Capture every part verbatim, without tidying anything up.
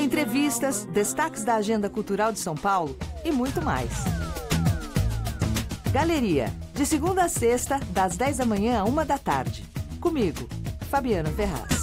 entrevistas, destaques da agenda cultural de São Paulo e muito mais. Galeria, de segunda a sexta, das dez da manhã a uma da tarde. Comigo, Fabiana Ferraz.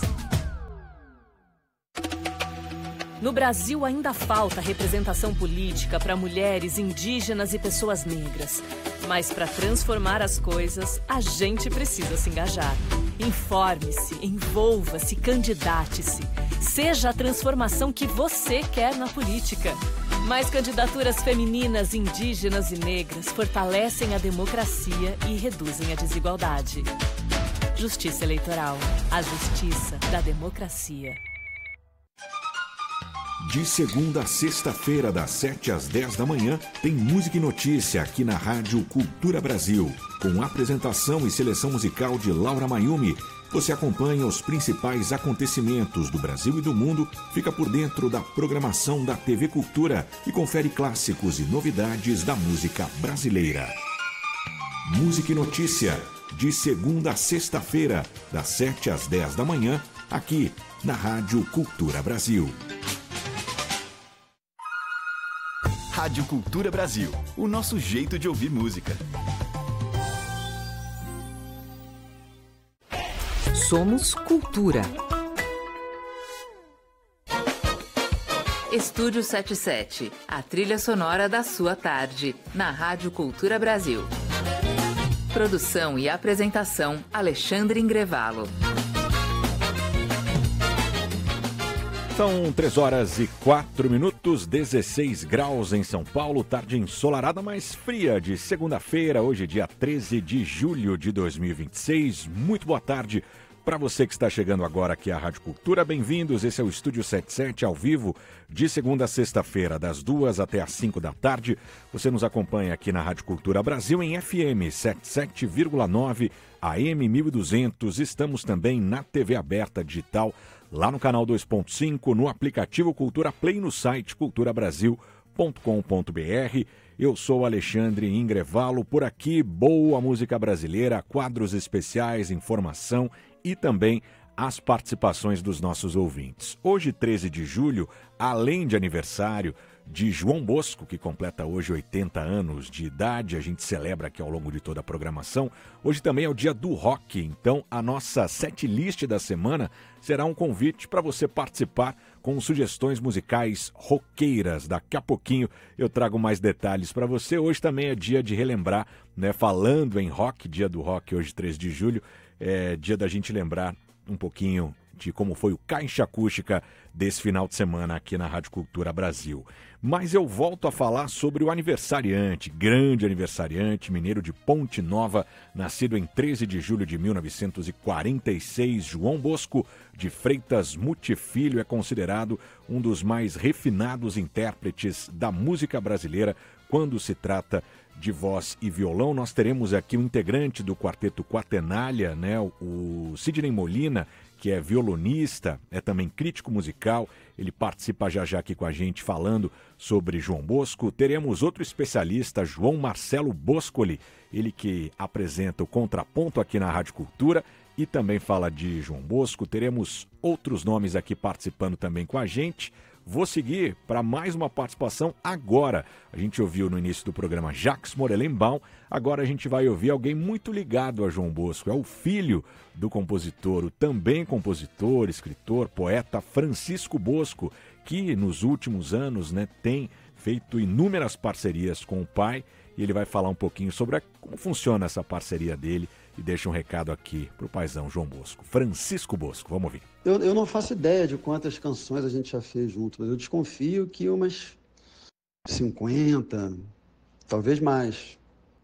No Brasil ainda falta representação política para mulheres, indígenas e pessoas negras. Mas para transformar as coisas, a gente precisa se engajar. Informe-se, envolva-se, candidate-se. Seja a transformação que você quer na política. Mais candidaturas femininas, indígenas e negras fortalecem a democracia e reduzem a desigualdade. Justiça Eleitoral. A justiça da democracia. De segunda a sexta-feira, das sete às dez da manhã, tem Música e Notícia aqui na Rádio Cultura Brasil. Com apresentação e seleção musical de Laura Mayumi, você acompanha os principais acontecimentos do Brasil e do mundo, fica por dentro da programação da T V Cultura e confere clássicos e novidades da música brasileira. Música e Notícia, de segunda a sexta-feira, das sete às dez da manhã, aqui na Rádio Cultura Brasil. Rádio Cultura Brasil, o nosso jeito de ouvir música. Somos Cultura. Estúdio setenta e sete, a trilha sonora da sua tarde, na Rádio Cultura Brasil. Produção e apresentação, Alexandre Ingrevalo. São três horas e quatro minutos, dezesseis graus em São Paulo, tarde ensolarada, mais fria de segunda-feira, hoje dia treze de julho de dois mil e vinte e seis. Muito boa tarde para você que está chegando agora aqui à Rádio Cultura. Bem-vindos, esse é o Estúdio setenta e sete ao vivo, de segunda a sexta-feira, das duas até às cinco da tarde. Você nos acompanha aqui na Rádio Cultura Brasil em F M setenta e sete vírgula nove, A M mil e duzentos. Estamos também na T V aberta digital, lá no canal dois ponto cinco, no aplicativo Cultura Play, no site cultura brasil ponto com ponto b r. Eu sou Alexandre Ingrevalo, por aqui boa música brasileira, quadros especiais, informação e também as participações dos nossos ouvintes. Hoje, treze de julho, além de aniversário de João Bosco, que completa hoje oitenta anos de idade, a gente celebra aqui ao longo de toda a programação. Hoje também é o dia do rock, então a nossa setlist da semana será um convite para você participar com sugestões musicais roqueiras. Daqui a pouquinho eu trago mais detalhes para você. Hoje também é dia de relembrar, né? Falando em rock, dia do rock, hoje treze de julho, é dia da gente lembrar um pouquinho de como foi o Caixa Acústica desse final de semana aqui na Rádio Cultura Brasil. Mas eu volto a falar sobre o aniversariante, grande aniversariante, mineiro de Ponte Nova, nascido em treze de julho de mil novecentos e quarenta e seis, João Bosco de Freitas Muti Filho é considerado um dos mais refinados intérpretes da música brasileira quando se trata de voz e violão. Nós teremos aqui um integrante do quarteto Quaternália, né, o Sidney Molina, que é violonista, é também crítico musical. Ele participa já já aqui com a gente falando sobre João Bosco. Teremos outro especialista, João Marcelo Boscoli, ele que apresenta o Contraponto aqui na Rádio Cultura e também fala de João Bosco. Teremos outros nomes aqui participando também com a gente. Vou seguir para mais uma participação agora. A gente ouviu no início do programa Jacques Morelenbaum, agora a gente vai ouvir alguém muito ligado a João Bosco. É o filho do compositor, o também compositor, escritor, poeta Francisco Bosco, que nos últimos anos, né, tem feito inúmeras parcerias com o pai, e ele vai falar um pouquinho sobre a, como funciona essa parceria dele e deixa um recado aqui pro paizão João Bosco. Francisco Bosco, vamos ouvir. Eu, eu não faço ideia de quantas canções a gente já fez junto, mas eu desconfio que umas cinquenta, talvez mais.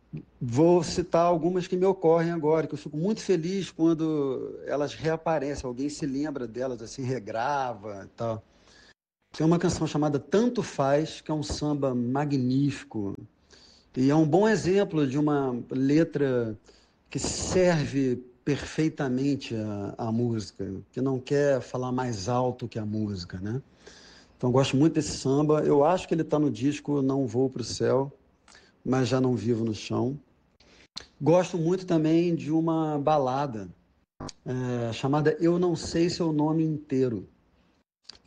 Vou citar algumas que me ocorrem agora, que eu fico muito feliz quando elas reaparecem, alguém se lembra delas, assim, regrava e tal. Tem uma canção chamada Tanto Faz, que é um samba magnífico, e é um bom exemplo de uma letra que serve perfeitamente a, a música, que não quer falar mais alto que a música, né? Então, eu gosto muito desse samba. Eu acho que ele está no disco Não Vou Pro Céu, mas já não vivo no chão. Gosto muito também de uma balada é, chamada Eu Não Sei Seu Nome Inteiro,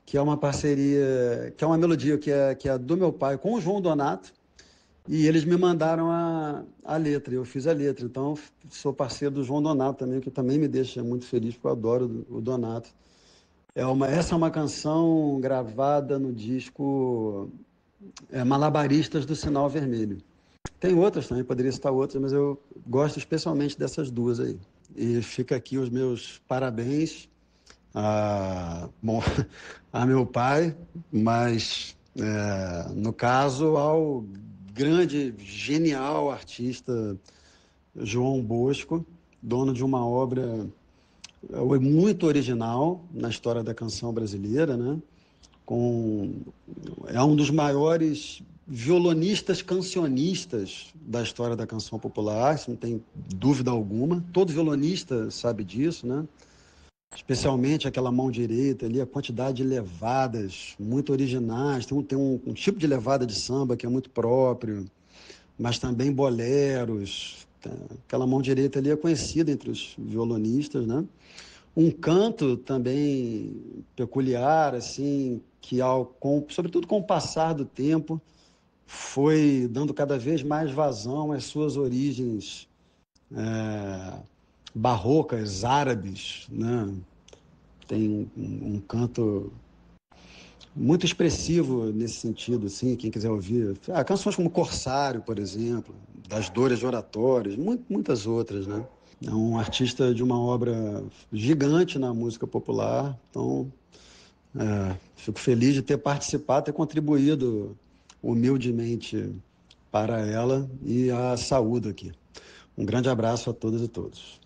que é uma parceria, que é uma melodia que é, que é do meu pai com o João Donato, e eles me mandaram a, a letra, eu fiz a letra. Então, sou parceiro do João Donato também, que também me deixa muito feliz, porque eu adoro o Donato. É uma, essa é uma canção gravada no disco é, Malabaristas do Sinal Vermelho. Tem outras também, poderia citar outras, mas eu gosto especialmente dessas duas aí. E fica aqui os meus parabéns a, bom, a meu pai, mas, é, no caso, ao grande, genial artista João Bosco, dono de uma obra muito original na história da canção brasileira, né? Com, é um dos maiores violonistas cancionistas da história da canção popular, isso não tem dúvida alguma. Todo violonista sabe disso, né? Especialmente aquela mão direita ali, a quantidade de levadas muito originais. Tem, um, tem um, um tipo de levada de samba que é muito próprio, mas também boleros. Aquela mão direita ali é conhecida entre os violonistas, né? Um canto também peculiar, assim, que, ao, com, sobretudo com o passar do tempo, foi dando cada vez mais vazão às suas origens é, barrocas, árabes, né? Tem um, um canto muito expressivo nesse sentido, assim, quem quiser ouvir. Ah, canções como Corsário, por exemplo, das Dores Oratórias, muito, muitas outras, né? É um artista de uma obra gigante na música popular, então é, fico feliz de ter participado, ter contribuído humildemente para ela e a saúde aqui. Um grande abraço a todas e todos.